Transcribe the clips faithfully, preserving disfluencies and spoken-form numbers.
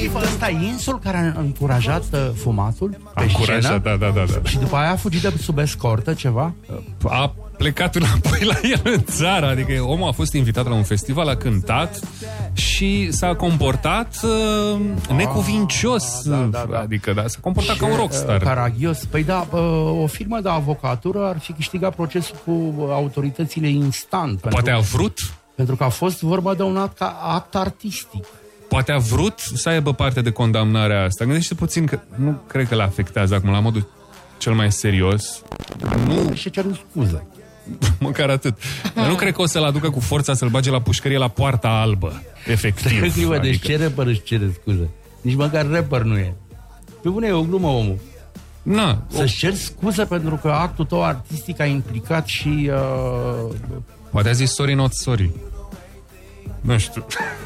ăsta Insul care a încurajat uh, fumatul pe încurajat, scenă, da, da, da, da. și după aia a fugit de sub escortă ceva. A plecat înapoi la el în țară. Adică omul a fost invitat la un festival, a cântat și s-a comportat uh, necuvincios. Da, da, da. Adică da, s-a comportat și, ca un rockstar. uh, Caragios. Păi da, uh, o firmă de avocatură ar fi câștigat procesul cu autoritățile instant. Poate pentru, a vrut pentru că a fost vorba de un act, act artistic. Poate a vrut să aibă parte de condamnarea asta. Gândește puțin că nu cred că l-afectează acum la modul cel mai serios. Nu. Și cer scuze. Măcar atât. Dar nu cred că o să-l aducă cu forța să-l bage la pușcărie la Poarta Albă. Efectiv. Adică... Deci Adică... ce rapper își cere scuze? Nici măcar rapper nu e. Pe bune, e o glumă, omul. Na, Să-și cer scuze pentru că actul tău artistic a implicat și... Uh... Poate a zis sorry, not sorry. Nu știu.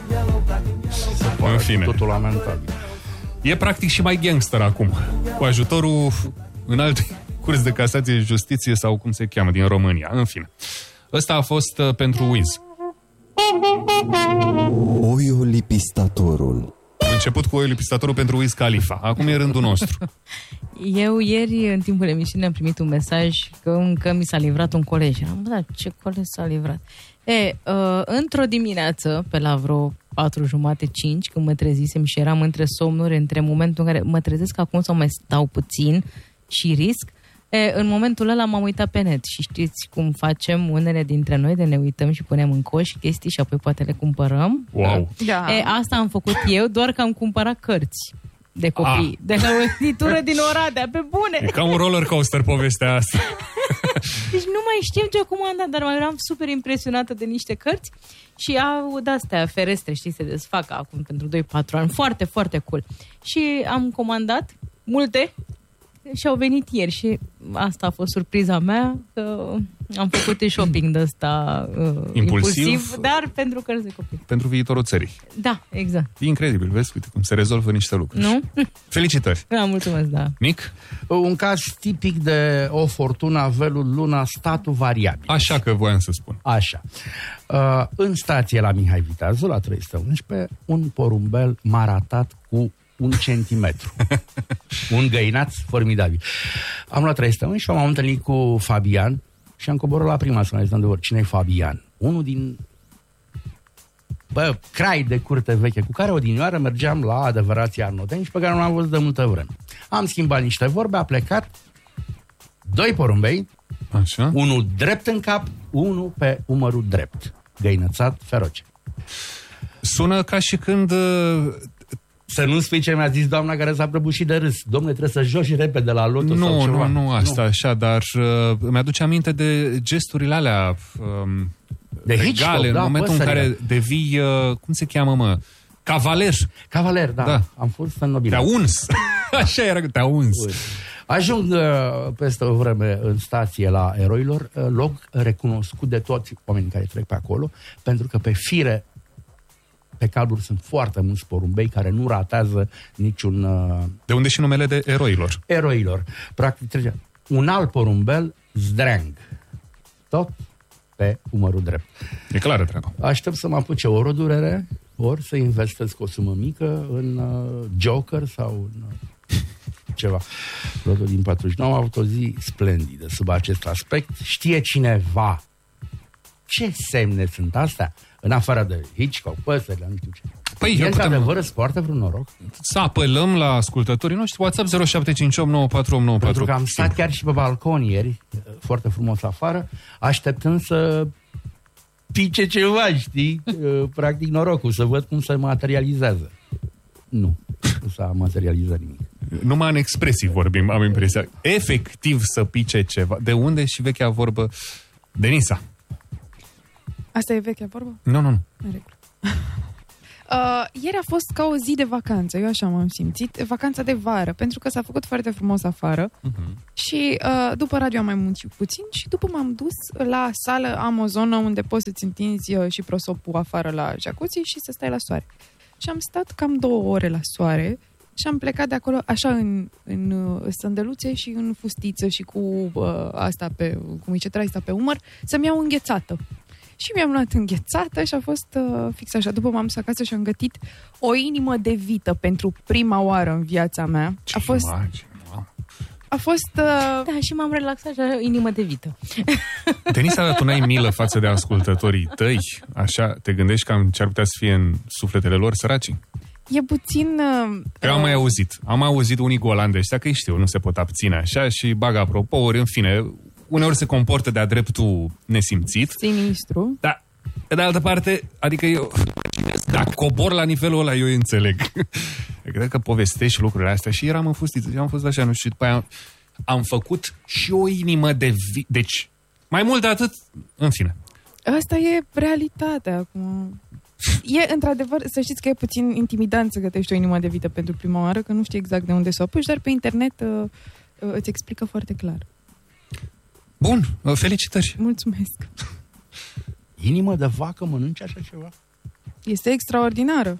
În fine. Totul lamentabil. E practic și mai gangster acum. Cu ajutorul în alte curs de casație, justiție sau cum se cheamă din România. În fine. Ăsta a fost uh, pentru Wiz. Oiolipistatorul. Am început cu oiolipistatorul pentru Wiz Khalifa. Acum e rândul nostru. Eu ieri, în timpul emisiunii, am primit un mesaj că încă mi s-a livrat un colej. Am zis, da, ce colej s-a livrat? E, uh, într-o dimineață, pe la vreo patru jumate, cinci, când mă trezisem și eram între somnuri, între momentul în care mă trezesc acum sau mai stau puțin și risc, e, în momentul ăla m-am uitat pe net și știți cum facem unele dintre noi, de ne uităm și punem în coș chestii și apoi poate le cumpărăm. Wow! Da. E, asta am făcut eu, doar că am cumpărat cărți de copii, ah. de la o editură din Oradea, pe bune. E ca un roller coaster povestea asta. Deci nu mai știu ce acum am dat, dar mai eram super impresionată de niște cărți și au de-astea ferestre, știi, se desfac acum pentru doi patru ani. Foarte, foarte cool. Și am comandat multe și au venit ieri și asta a fost surpriza mea, că am făcut shopping de ăsta uh, impulsiv, impulsiv, dar pentru cărți de copii. Pentru viitorul țării. Da, exact. E incredibil, vezi, uite cum se rezolvă niște lucruri. Nu? Felicitări. Da, mulțumesc, da. Nic? Un caz tipic de o fortună, avelul, luna, statul variabil. Așa că voiam să spun. Așa. Uh, în stație la Mihai Viteazu, la trei sute unsprezece, un porumbel m-a ratat cu un centimetru. Un găinaț formidabil. Am luat trei sute unsprezece și m-am întâlnit cu Fabian și am coborât la prima să ne zicem de ori. Cine e Fabian? Unul din bă, crai de curte veche, cu care odinioară mergeam la adevărații arnoteni și pe care nu am văzut de multă vreme. Am schimbat niște vorbe, a plecat doi porumbei, așa, unul drept în cap, unul pe umărul drept. Găinățat feroce. Sună ca și când... Să nu spui ce mi-a zis doamna care s-a prăbușit de râs. Dom'le, trebuie să joci repede la loto nu, sau ceva. Nu, nu, asta nu. Așa, dar uh, mi-aduce aminte de gesturile alea um, de regale, Hitchcock, în da, momentul în care devii, uh, cum se cheamă, mă? Cavaler. Cavaler, da. da. Am fost înnobilat. Te-a uns. Așa era, te-a uns. Ui. Ajung uh, peste o vreme în stație la Eroilor, uh, loc recunoscut de toți oamenii care trec pe acolo, pentru că pe fire pe calburi sunt foarte mulți porumbei care nu ratează niciun... Uh... De unde și numele de Eroilor. Eroilor. Practic trece un alt porumbel, Zdreang. Tot pe umărul drept. E clară treaba. Aștept să mă apuce ori o durere, ori să investesc o sumă mică în uh, Joker sau în uh, ceva. Lotul din patruzeci și nouă a avut o zi splendidă sub acest aspect. Știe cineva ce semne sunt astea? În afară de Hitchcock, păsările, nu știu ce. Păi, e într-adevăr îți poartă vreun noroc? Să apelăm la ascultătorii noștri. WhatsApp zero șapte cinci opt nouă patru opt nouă patru. Pentru că am stat chiar și pe balcon ieri, foarte frumos afară, așteptând să pice ceva, știi? Practic norocul, să văd cum se materializează. Nu, nu s-a materializat nimic. Numai în expresii vorbim, am impresia. Efectiv să pice ceva. De unde și vechea vorbă? Denisa. Asta e vechea vorbă? Nu, nu, nu. În regulă. uh, ieri a fost ca o zi de vacanță, eu așa m-am simțit, vacanța de vară, pentru că s-a făcut foarte frumos afară uh-huh. și uh, după radio am mai muncit puțin și după m-am dus la sală, am o zonă unde poți să-ți întinzi uh, și prosopul afară la jacuzzi și să stai la soare. Și am stat cam două ore la soare și am plecat de acolo așa în, în uh, sândeluțe și în fustiță și cu uh, asta pe, cum zice, traista pe umăr, să-mi iau înghețată. Și mi-am luat înghețată și a fost uh, fix așa. După m-am dus acasă și am gătit o inimă de vită pentru prima oară în viața mea. Ce a fost... imagine, wow. A fost... Uh... Da, și m-am relaxat și așa, inimă de vită. Denisa, tu n-ai milă față de ascultătorii tăi? Așa, te gândești cam ce ar putea să fie în sufletele lor, săracii? E puțin... Uh, Eu am mai auzit. Am auzit unii golani de ăștia, că știu, nu se pot abține așa și bagă apropouri, în fine, uneori se comportă de-a dreptul nesimțit. Sinistru. Dar, pe de altă parte, adică eu, dacă cobor la nivelul ăla, eu îi înțeleg. Cred că povestești lucrurile astea și eram în fustiță și am fost așa, nu știu, după aia am făcut și o inimă de vi... Deci, mai mult de atât, în fine. Asta e realitatea acum. E, într-adevăr, să știți că e puțin intimidant să gătești o inimă de vită pentru prima oară, că nu știi exact de unde să o apuci, dar pe internet uh, uh, îți explică foarte clar. Bun, felicitări. Mulțumesc. Inimă de vacă mănânci așa ceva? Este extraordinară.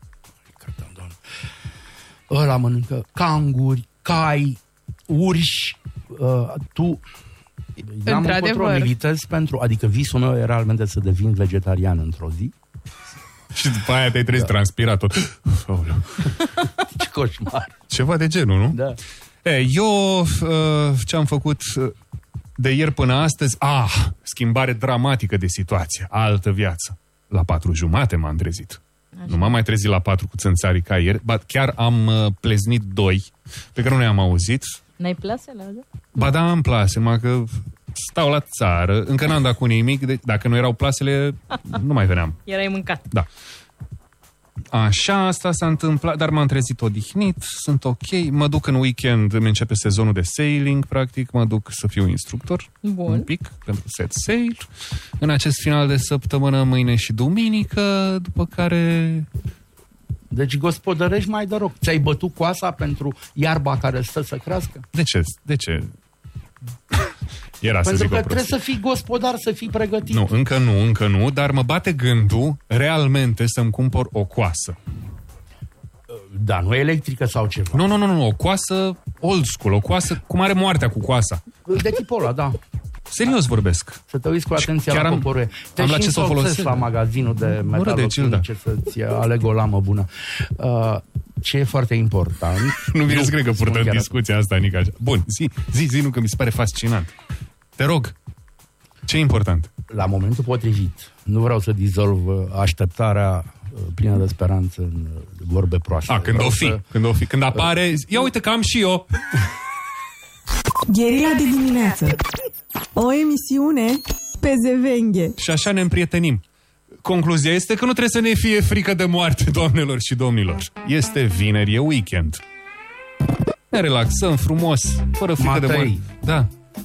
Ăla mănâncă canguri, cai, urși, uh, tu... N-am încotro, militez pentru... Adică visul meu era realmente să devin vegetarian într-o zi. Și după aia te-ai trezit, da. Transpirat tot. Ce coșmar. Ceva de genul, nu? Da. E, eu uh, ce-am făcut de ieri până astăzi, ah, schimbare dramatică de situație, altă viață. La patru jumate m-am trezit. Așa. Nu m-am mai trezit la patru cu țânțarii ca ieri, ba chiar am uh, pleznit doi, pe care nu i-am auzit. N-ai plase la asta? Ba da, am plase, mă, că stau la țară, încă n-am dat cu nimic, de- dacă nu erau plasele, nu mai veneam. Erai mâncat. Da. Așa, asta s-a întâmplat, dar m-am trezit odihnit, sunt ok, mă duc în weekend, îmi începe sezonul de sailing, practic, mă duc să fiu instructor. Bun. Un pic, pentru set sail. În acest final de săptămână, mâine și duminică, după care... Deci gospodărești mai de rog. Ți-ai bătut coasa pentru iarba care stă să crească? De ce? De ce? Era pentru să zic că o trebuie să fii gospodar, să fii pregătit. Nu, încă nu, încă nu, dar mă bate gândul realmente să-mi cumpăr o coasă. Da, nu electrică sau ceva. Nu, nu, nu, nu, o coasă old school, o coasă cum are moartea cu coasa. De tipul ăla, da. Serios vorbesc. Să te uiți cu atenție la am, poporul. Te am și la ce să o folosesc la magazinul de metalocimice să-ți aleg o lamă bună. Uh, ce e foarte important... nu vine să cred că purtăm chiar... discuția asta, Nica. Așa. Bun, zi, zi, zi, nu, că mi se pare fascinant. Te rog, ce e important? La momentul potrivit. Nu vreau să dizolv așteptarea plină de speranță în vorbe proaste. A, când vreau o fi, să... când o fi, când apare, ia uite că am și eu. Gherila de dimineață. O emisiune pe zevenghe. Și așa ne împrietenim. Concluzia este că nu trebuie să ne fie frică de moarte, doamnelor și domnilor. Este vineri, e weekend. Ne relaxăm frumos, fără frică Matei. de moarte. Da.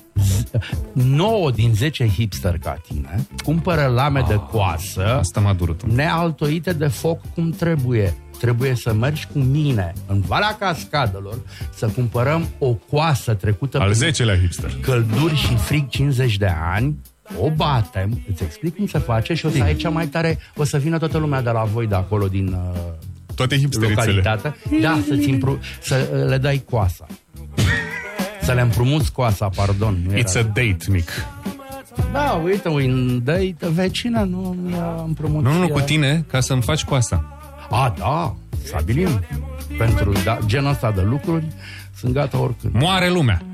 nouă din zece hipster ca tine cumpără lame ah, de coasă asta m-a durut. nealtoite de foc cum trebuie. Trebuie să mergi cu mine în Valea Cascadelor să cumpărăm o coasă trecută Al prin zecelea hipster. călduri și frig cincizeci de ani, o batem, îți explic cum se face și o să ai cea mai tare, o să vină toată lumea de la voi de acolo din uh, toate hipsterițele. localitate. Da, să-ți impru- să le dai coasa. Să le împrumuți coasa, pardon. Nu It's era... a date, Mic. Da, uite, un date, vecină, nu mi-a împrumut. Nu, nu, cu tine, ca să-mi faci coasa. A, da, stabilim. Pentru da, genul ăsta de lucruri sunt gata oricând. Moare lumea.